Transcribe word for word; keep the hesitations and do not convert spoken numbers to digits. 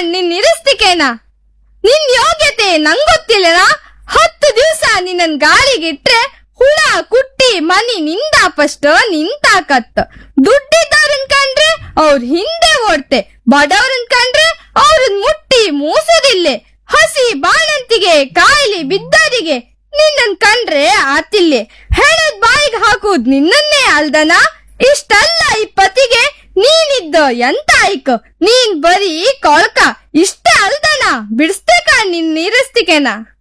ಕಾಣ್ ನಿನ್ ನಿರಸ್ತಿಕೇನ. ನಿನ್ ಯೋಗ್ಯತೆ ನಂಗೊತ್ತಿಲ್ಲನಾ? ಹತ್ತು ದಿವ್ಸ ನಿನ್ನನ್ ಗಾಳಿಗಿಟ್ರೆ ಹುಳ ಕುಟ್ಟಿ ಮನಿ ನಿಂದಾಪಷ್ಟ ನಿಂತಾಕತ್ತ. ದುಡ್ಡಿದ್ದವ್ರನ್ ಕಂಡ್ರೆ ಅವ್ರ ಹಿಂದೆ ಓಡ್ತೆ, ಬಡವ್ರನ್ ಕಂಡ್ರೆ ಅವ್ರನ್ ಮುಟ್ಟಿ ಮೂಸುದಿಲ್ಲೆ. ಹಸಿ ಬಾಣಂತಿಗೆ ಕಾಯಿಲೆ ಬಿದ್ದವರಿಗೆ ನಿನ್ನನ್ ಕಂಡ್ರೆ ಆತಿಲ್ಲೆ. ಹೇಳದ್ ಬಾಯಿಗೆ ಹಾಕುದ್ ನಿನ್ನನ್ನೇ ಅಲ್ದನ. ಇಷ್ಟಲ್ಲ ಈ ಪತಿಗೆ ನೀನಿದ್ದ ಎಂತ ಆಯ್ಕ, ನೀನ್ ಬರೀ ಕೊಳ್ಕ. ಇಷ್ಟೇ ಅಲ್ದನ, ಬಿಡಿಸ್ತೇಕ ನಿನ್ ನೀರಸ್ತಿಕೆನ.